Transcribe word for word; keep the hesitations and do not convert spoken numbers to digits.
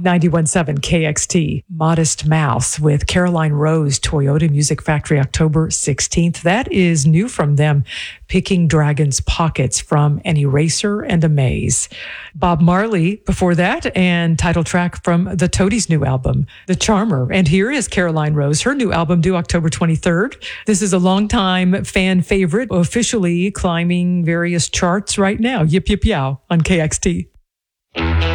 ninety-one point seven K X T, Modest Mouse with Caroline Rose, Toyota Music Factory, October sixteenth. That is new from them, Picking Dragon's Pockets from An Eraser and a Maze. Bob Marley before that, and title track from the Toadies' new album, The Charmer. And here is Caroline Rose, her new album due October twenty-third. This is a longtime fan favorite, officially climbing various charts right now. Yip, yip, yow on K X T.